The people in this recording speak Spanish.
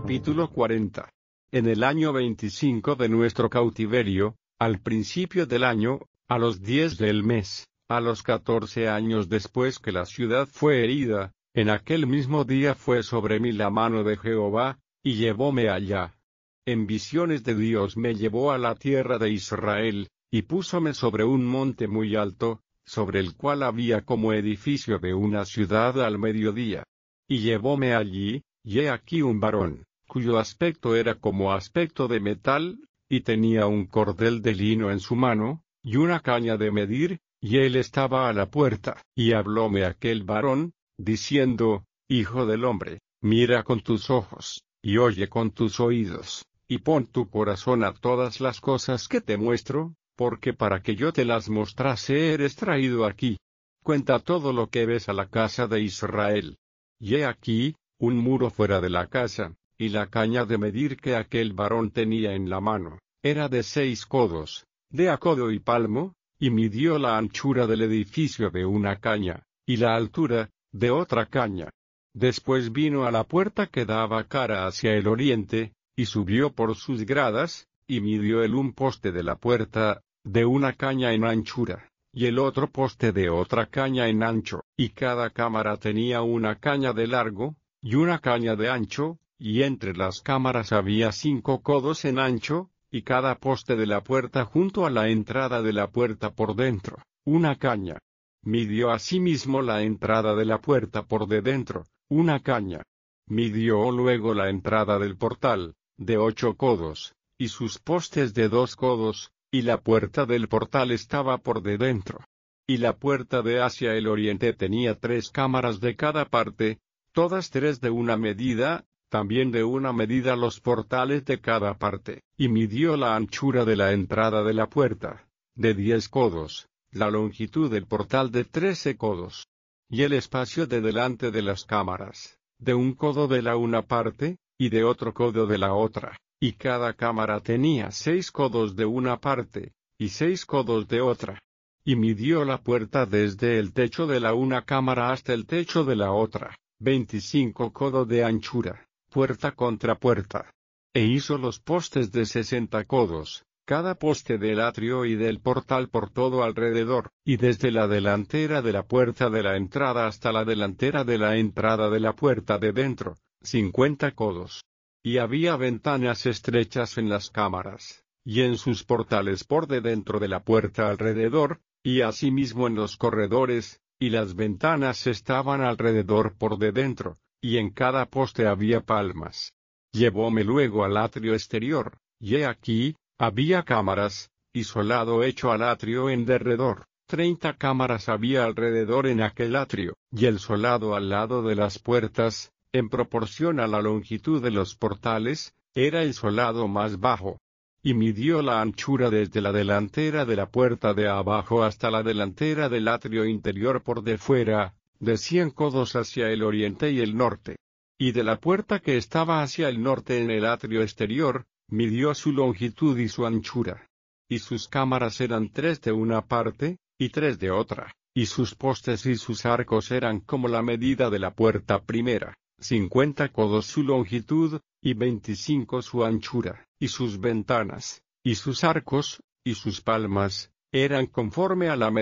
Capítulo 40. En el año 25 de nuestro cautiverio, al principio del año, a los 10 del mes, a los 14 años después que la ciudad fue herida, en aquel mismo día fue sobre mí la mano de Jehová, y llevóme allá. En visiones de Dios me llevó a la tierra de Israel, y púsome sobre un monte muy alto, sobre el cual había como edificio de una ciudad al mediodía. Y llevóme allí, y he aquí un varón, cuyo aspecto era como aspecto de metal, y tenía un cordel de lino en su mano, y una caña de medir, y él estaba a la puerta. Y hablóme aquel varón, diciendo: Hijo del hombre, mira con tus ojos, y oye con tus oídos, y pon tu corazón a todas las cosas que te muestro, porque para que yo te las mostrase eres traído aquí. Cuenta todo lo que ves a la casa de Israel. Y he aquí, un muro fuera de la casa, y la caña de medir que aquel varón tenía en la mano, era de 6 codos, de a codo y palmo, y midió la anchura del edificio de una caña, y la altura, de otra caña. Después vino a la puerta que daba cara hacia el oriente, y subió por sus gradas, y midió el un poste de la puerta, de una caña en anchura, y el otro poste de otra caña en ancho, y cada cámara tenía una caña de largo, y una caña de ancho, y entre las cámaras había 5 codos en ancho, y cada poste de la puerta junto a la entrada de la puerta por dentro, una caña. Midió asimismo la entrada de la puerta por de dentro, una caña. Midió luego la entrada del portal, de 8 codos, y sus postes de 2 codos, y la puerta del portal estaba por de dentro. Y la puerta de hacia el oriente tenía 3 cámaras de cada parte, todas 3 de una medida, también de una medida los portales de cada parte. Y midió la anchura de la entrada de la puerta, de 10 codos, la longitud del portal de 13 codos. Y el espacio de delante de las cámaras, de 1 codo de la una parte, y de otro codo de la otra. Y cada cámara tenía 6 codos de una parte, y 6 codos de otra. Y midió la puerta desde el techo de la una cámara hasta el techo de la otra, 25 codos de anchura, puerta contra puerta. E hizo los postes de 60 codos, cada poste del atrio y del portal por todo alrededor, y desde la delantera de la puerta de la entrada hasta la delantera de la entrada de la puerta de dentro, 50 codos. Y había ventanas estrechas en las cámaras, y en sus portales por de dentro de la puerta alrededor, y asimismo en los corredores, y las ventanas estaban alrededor por de dentro, y en cada poste había palmas. Llevóme luego al atrio exterior, y he aquí, había cámaras, y solado hecho al atrio en derredor. 30 cámaras había alrededor en aquel atrio, y el solado al lado de las puertas, en proporción a la longitud de los portales, era el solado más bajo. Y midió la anchura desde la delantera de la puerta de abajo hasta la delantera del atrio interior por de fuera, de 100 codos hacia el oriente y el norte. Y de la puerta que estaba hacia el norte en el atrio exterior, midió su longitud y su anchura. Y sus cámaras eran 3 de una parte, y 3 de otra, y sus postes y sus arcos eran como la medida de la puerta primera. 50 codos su longitud, y 25 su anchura, y sus ventanas, y sus arcos, y sus palmas, eran conforme a la medida